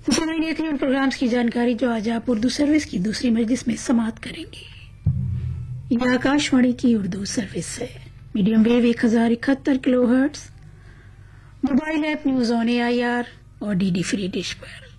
Immediately उन programmes की जानकारी जो आज आप उर्दू सर्विस की दूसरी मजलिस में समाप्त करेंगे। यह आकाशवाणी की उर्दू सर्विस है। Medium wave 1071 kilohertz, mobile app news on AIR और DD फ्री डिश पर।